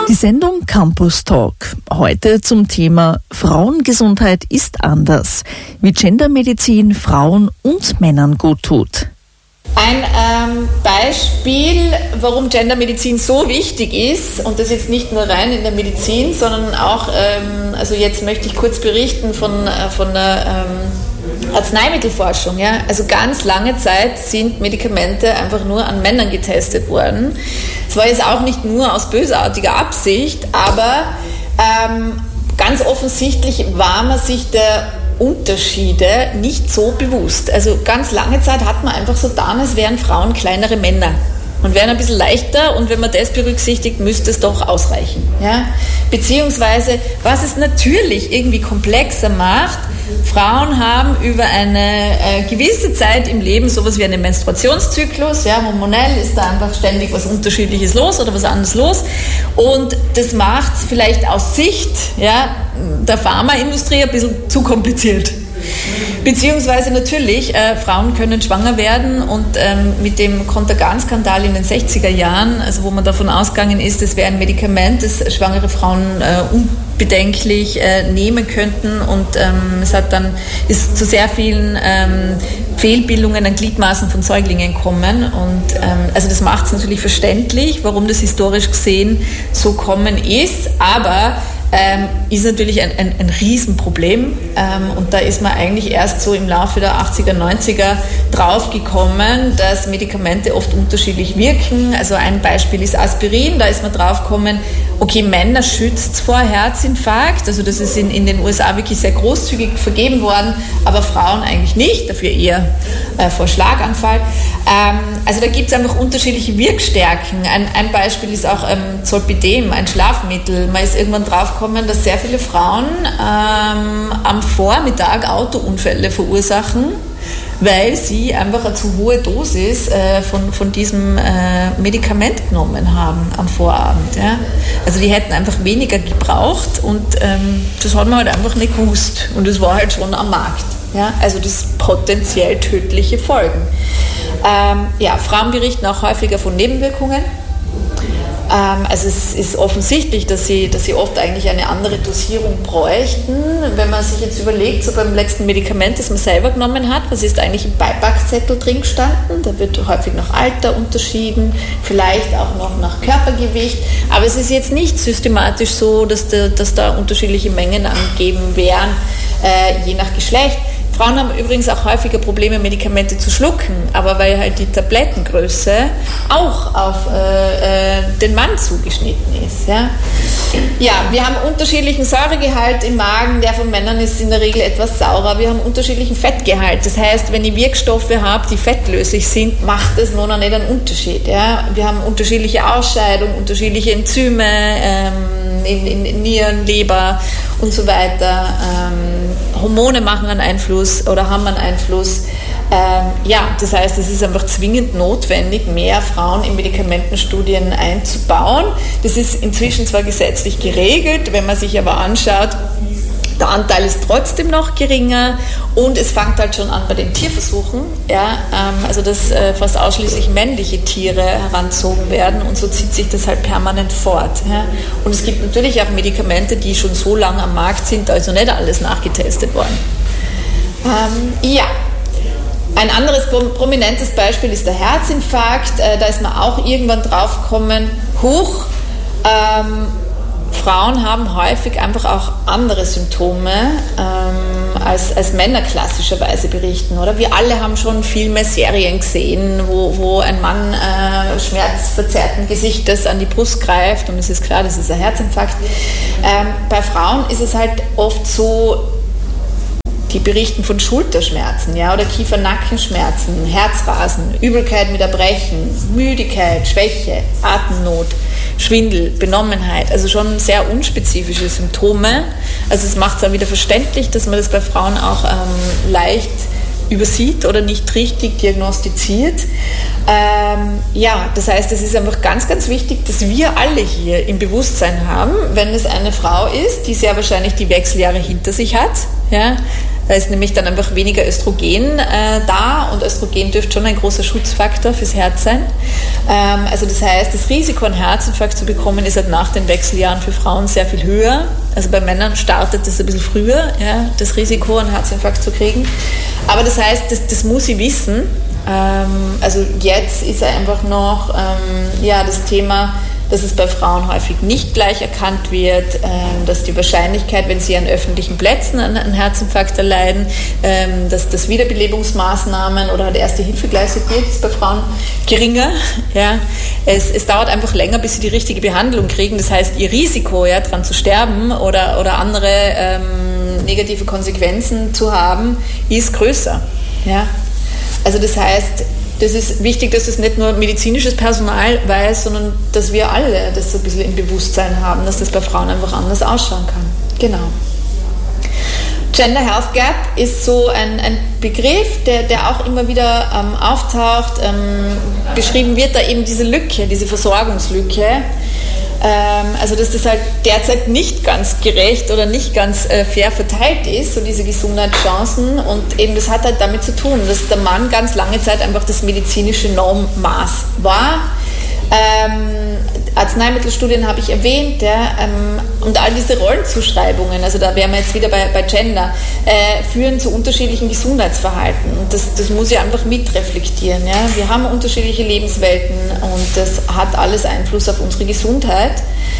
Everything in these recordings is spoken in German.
Die Sendung Campus Talk. Heute zum Thema Frauengesundheit ist anders. Wie Gendermedizin Frauen und Männern gut tut. Ein Beispiel, warum Gendermedizin so wichtig ist, und das jetzt nicht nur rein in der Medizin, sondern auch, also jetzt möchte ich kurz berichten von der Arzneimittelforschung. Ja? Also ganz lange Zeit sind Medikamente einfach nur an Männern getestet worden. Es war jetzt auch nicht nur aus bösartiger Absicht, aber ganz offensichtlich war man sich der Unterschiede nicht so bewusst. Also ganz lange Zeit hat man einfach so getan, als wären Frauen kleinere Männer und wären ein bisschen leichter, und wenn man das berücksichtigt, müsste es doch ausreichen. Ja? Beziehungsweise, was es natürlich irgendwie komplexer macht, Frauen haben über eine gewisse Zeit im Leben sowas wie einen Menstruationszyklus, ja, hormonell ist da einfach ständig was Unterschiedliches los oder was anderes los, und das macht es vielleicht aus Sicht, ja, der Pharmaindustrie ein bisschen zu kompliziert. Beziehungsweise natürlich, Frauen können schwanger werden, und mit dem Contergan-Skandal in den 60er Jahren, also wo man davon ausgegangen ist, es wäre ein Medikament, das schwangere Frauen unbedenklich nehmen könnten, und es ist zu sehr vielen Fehlbildungen an Gliedmaßen von Säuglingen kommen, und also das macht es natürlich verständlich, warum das historisch gesehen so kommen ist, aber ist natürlich ein Riesenproblem, und da ist man eigentlich erst so im Laufe der 80er, 90er draufgekommen, dass Medikamente oft unterschiedlich wirken. Also ein Beispiel ist Aspirin, da ist man draufgekommen, okay, Männer schützt es vor Herzinfarkt, also das ist in den USA wirklich sehr großzügig vergeben worden, aber Frauen eigentlich nicht, dafür eher vor Schlaganfall. Also da gibt es einfach unterschiedliche Wirkstärken. Ein Beispiel ist auch Zolpidem, ein Schlafmittel. Man ist irgendwann draufgekommen, dass sehr viele Frauen am Vormittag Autounfälle verursachen, weil sie einfach eine zu hohe Dosis von diesem Medikament genommen haben am Vorabend. Ja? Also die hätten einfach weniger gebraucht, und das hat man halt einfach nicht gewusst, und es war halt schon am Markt. Ja? Also das potenziell tödliche Folgen. Frauen berichten auch häufiger von Nebenwirkungen. Also es ist offensichtlich, dass sie oft eigentlich eine andere Dosierung bräuchten. Wenn man sich jetzt überlegt, so beim letzten Medikament, das man selber genommen hat, was ist eigentlich im Beipackzettel drin gestanden? Da wird häufig nach Alter unterschieden, vielleicht auch noch nach Körpergewicht. Aber es ist jetzt nicht systematisch so, dass da unterschiedliche Mengen angegeben wären, je nach Geschlecht. Frauen haben übrigens auch häufiger Probleme, Medikamente zu schlucken, aber weil halt die Tablettengröße auch auf den Mann zugeschnitten ist. Ja? Ja, wir haben unterschiedlichen Säuregehalt im Magen, der von Männern ist in der Regel etwas saurer. Wir haben unterschiedlichen Fettgehalt, das heißt, wenn ich Wirkstoffe habe, die fettlöslich sind, macht es noch nicht einen Unterschied. Ja? Wir haben unterschiedliche Ausscheidung, unterschiedliche Enzyme in Nieren, Leber und so weiter. Hormone machen einen Einfluss oder haben einen Einfluss. Das heißt, es ist einfach zwingend notwendig, mehr Frauen in Medikamentenstudien einzubauen. Das ist inzwischen zwar gesetzlich geregelt, wenn man sich aber anschaut, der Anteil ist trotzdem noch geringer, und es fängt halt schon an bei den Tierversuchen, also dass fast ausschließlich männliche Tiere heranzogen werden, und so zieht sich das halt permanent fort. Ja. Und es gibt natürlich auch Medikamente, die schon so lange am Markt sind, also nicht alles nachgetestet worden. Ein anderes prominentes Beispiel ist der Herzinfarkt. Da ist man auch irgendwann drauf gekommen, Frauen haben häufig einfach auch andere Symptome als Männer klassischerweise berichten, oder? Wir alle haben schon viel mehr Serien gesehen, wo ein Mann schmerzverzerrten Gesichtes an die Brust greift, und es ist klar, das ist ein Herzinfarkt. Bei Frauen ist es halt oft so, die berichten von Schulterschmerzen, oder Kiefer-Nackenschmerzen, Herzrasen, Übelkeit mit Erbrechen, Müdigkeit, Schwäche, Atemnot, Schwindel, Benommenheit, also schon sehr unspezifische Symptome. Also es macht es auch wieder verständlich, dass man das bei Frauen auch leicht übersieht oder nicht richtig diagnostiziert. Das heißt, es ist einfach ganz, ganz wichtig, dass wir alle hier im Bewusstsein haben, wenn es eine Frau ist, die sehr wahrscheinlich die Wechseljahre hinter sich hat, Da ist nämlich dann einfach weniger Östrogen da und Östrogen dürfte schon ein großer Schutzfaktor fürs Herz sein. Also das heißt, das Risiko, einen Herzinfarkt zu bekommen, ist halt nach den Wechseljahren für Frauen sehr viel höher. Also bei Männern startet das ein bisschen früher, ja, das Risiko, einen Herzinfarkt zu kriegen. Aber das heißt, das muss sie wissen. Also jetzt ist einfach noch das Thema, dass es bei Frauen häufig nicht gleich erkannt wird, dass die Wahrscheinlichkeit, wenn sie an öffentlichen Plätzen einen Herzinfarkt erleiden, dass Wiederbelebungsmaßnahmen oder erste Hilfe geleistet wird, ist bei Frauen geringer. Ja. Es dauert einfach länger, bis sie die richtige Behandlung kriegen. Das heißt, ihr Risiko, daran zu sterben oder andere negative Konsequenzen zu haben, ist größer. Ja. Also das heißt, das ist wichtig, dass das nicht nur medizinisches Personal weiß, sondern dass wir alle das so ein bisschen im Bewusstsein haben, dass das bei Frauen einfach anders ausschauen kann. Genau. Gender Health Gap ist so ein Begriff, der auch immer wieder auftaucht. Beschrieben wird da eben diese Lücke, diese Versorgungslücke. Also dass das halt derzeit nicht ganz gerecht oder nicht ganz fair verteilt ist, so diese Gesundheitschancen, und eben das hat halt damit zu tun, dass der Mann ganz lange Zeit einfach das medizinische Normmaß war. Arzneimittelstudien habe ich erwähnt, und all diese Rollenzuschreibungen, also da wären wir jetzt wieder bei Gender, führen zu unterschiedlichen Gesundheitsverhalten, und das muss ich einfach mitreflektieren. Ja? Wir haben unterschiedliche Lebenswelten und das hat alles Einfluss auf unsere Gesundheit.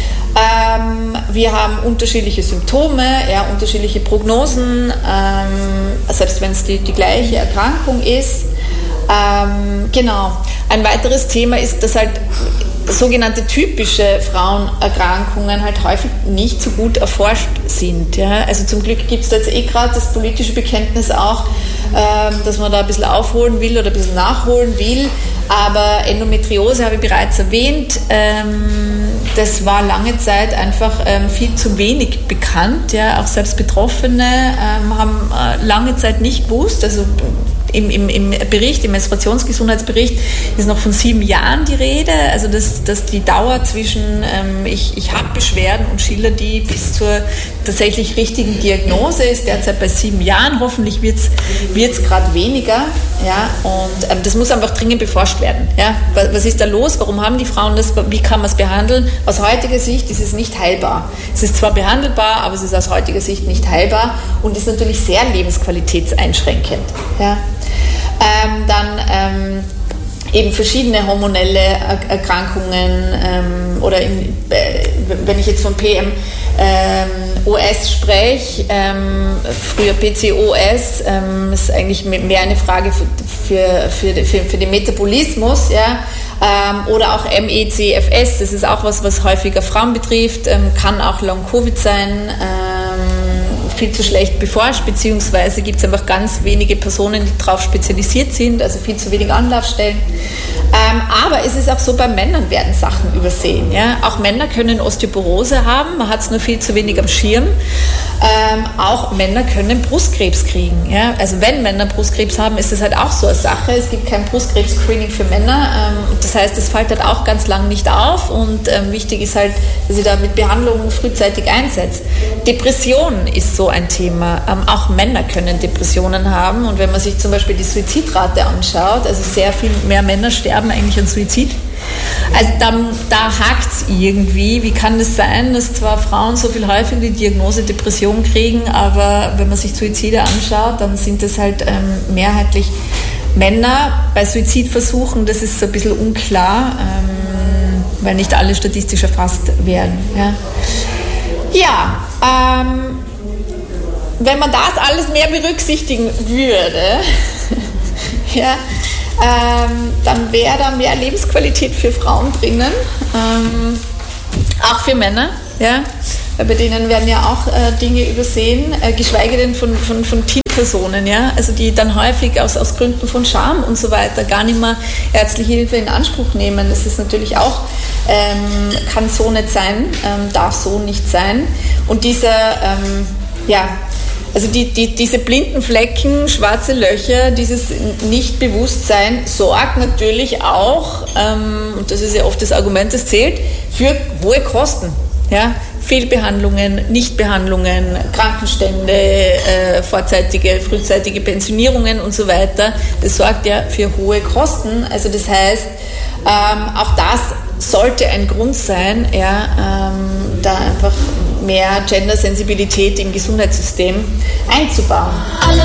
Wir haben unterschiedliche Symptome, unterschiedliche Prognosen, selbst wenn es die gleiche Erkrankung ist. Genau. Ein weiteres Thema ist, dass halt sogenannte typische Frauenerkrankungen halt häufig nicht so gut erforscht sind. Ja? Also zum Glück gibt es da jetzt gerade das politische Bekenntnis auch, dass man da ein bisschen aufholen will oder ein bisschen nachholen will. Aber Endometriose habe ich bereits erwähnt. Das war lange Zeit einfach viel zu wenig bekannt. Ja? Auch selbst Betroffene haben lange Zeit nicht gewusst. Also im Bericht, im Menstruationsgesundheitsbericht ist noch von 7 Jahren die Rede. Also dass die Dauer zwischen ich habe Beschwerden und schilder die bis zur tatsächlich richtigen Diagnose ist derzeit bei 7 Jahren. Hoffentlich wird es gerade weniger. Ja? Und das muss einfach dringend beforscht werden. Ja? Was ist da los? Warum haben die Frauen das? Wie kann man es behandeln? Aus heutiger Sicht ist es nicht heilbar. Es ist zwar behandelbar, aber es ist aus heutiger Sicht nicht heilbar und ist natürlich sehr lebensqualitätseinschränkend. Ja? Dann eben verschiedene hormonelle Erkrankungen oder wenn ich jetzt von PMOS spreche, früher PCOS, ist eigentlich mehr eine Frage für den Metabolismus, ja, oder auch MECFS, das ist auch was häufiger Frauen betrifft, kann auch Long-Covid sein, viel zu schlecht beforscht, beziehungsweise gibt es einfach ganz wenige Personen, die darauf spezialisiert sind, also viel zu wenig Anlaufstellen. Aber es ist auch so, bei Männern werden Sachen übersehen. Ja? Auch Männer können Osteoporose haben, man hat es nur viel zu wenig am Schirm. Auch Männer können Brustkrebs kriegen. Ja? Also wenn Männer Brustkrebs haben, ist das halt auch so eine Sache. Es gibt kein Brustkrebs-Screening für Männer. Das heißt, es fällt halt auch ganz lang nicht auf und wichtig ist halt, dass sie da mit Behandlungen frühzeitig einsetzt. Depression ist so ein Thema. Auch Männer können Depressionen haben und wenn man sich zum Beispiel die Suizidrate anschaut, also sehr viel mehr Männer sterben eigentlich an Suizid. Also da hakt es irgendwie. Wie kann das sein, dass zwar Frauen so viel häufiger die Diagnose Depression kriegen, aber wenn man sich Suizide anschaut, dann sind das halt mehrheitlich Männer. Bei Suizidversuchen, das ist so ein bisschen unklar, weil nicht alle statistisch erfasst werden. Wenn man das alles mehr berücksichtigen würde, dann wäre da mehr Lebensqualität für Frauen drinnen, auch für Männer, ja, weil bei denen werden ja auch Dinge übersehen, geschweige denn von Teampersonen, ja, also die dann häufig aus Gründen von Scham und so weiter gar nicht mehr ärztliche Hilfe in Anspruch nehmen. Das ist natürlich auch, kann so nicht sein, darf so nicht sein. Und also diese blinden Flecken, schwarze Löcher, dieses Nichtbewusstsein sorgt natürlich auch, und das ist ja oft das Argument, das zählt, für hohe Kosten. Ja? Fehlbehandlungen, Nichtbehandlungen, Krankenstände, vorzeitige, frühzeitige Pensionierungen und so weiter. Das sorgt ja für hohe Kosten. Also das heißt, auch das sollte ein Grund sein, da einfach mehr Gendersensibilität im Gesundheitssystem einzubauen. Alle